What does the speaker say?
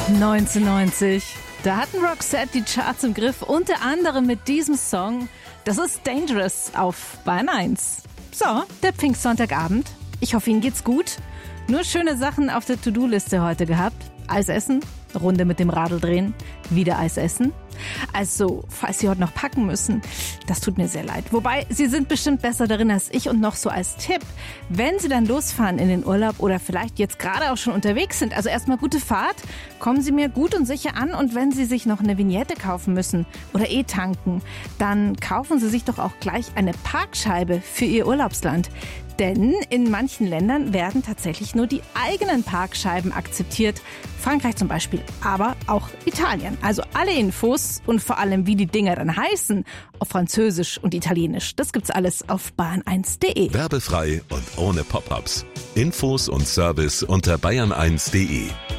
1990. Da hatten Roxette die Charts im Griff, unter anderem mit diesem Song. Das ist Dangerous auf Bayern 1. So, der Pfingstsonntagabend. Ich hoffe, Ihnen geht's gut. Nur schöne Sachen auf der To-Do-Liste heute gehabt. Eis essen, Runde mit dem Radl drehen, wieder Eis essen. Also, falls Sie heute noch packen müssen, das tut mir sehr leid. Wobei, Sie sind bestimmt besser darin als ich und noch so als Tipp, wenn Sie dann losfahren in den Urlaub oder vielleicht jetzt gerade auch schon unterwegs sind, also erstmal gute Fahrt, kommen Sie mir gut und sicher an und wenn Sie sich noch eine Vignette kaufen müssen oder tanken, dann kaufen Sie sich doch auch gleich eine Parkscheibe für Ihr Urlaubsland. Denn in manchen Ländern werden tatsächlich nur die eigenen Parkscheiben akzeptiert. Frankreich zum Beispiel, aber auch Italien. Also alle Infos und vor allem, wie die Dinger dann heißen, auf Französisch und Italienisch. Das gibt's alles auf bayern1.de. Werbefrei und ohne Pop-ups. Infos und Service unter bayern1.de.